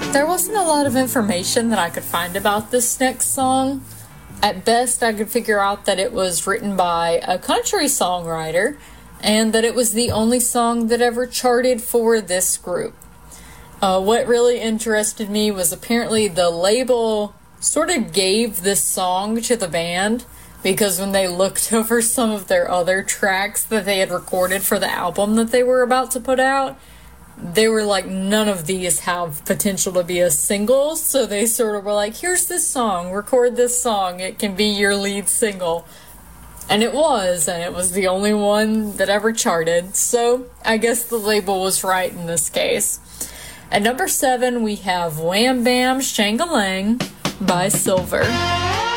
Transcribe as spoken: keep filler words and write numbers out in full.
There wasn't a lot of information that I could find about this next song. At best, I could figure out that it was written by a country songwriter and that it was the only song that ever charted for this group. Uh, what really interested me was apparently the label sort of gave this song to the band because when they looked over some of their other tracks that they had recorded for the album that they were about to put out, they were like, none of these have potential to be a single, so they sort of were like, here's this song, record this song, it can be your lead single. And it was, and it was the only one that ever charted, so I guess the label was right in this case. At number seven, we have Wham Bam Shangalang by Silver.